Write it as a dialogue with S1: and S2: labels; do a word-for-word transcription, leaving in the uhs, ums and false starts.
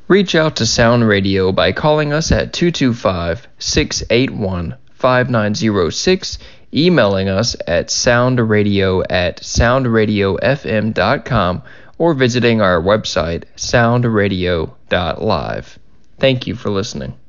S1: Reach out to Sound Radio by calling us at two two five, six eight one, five nine zero six, emailing us at soundradio at soundradiofm dot com, or visiting our website, soundradio dot live. Thank you for listening.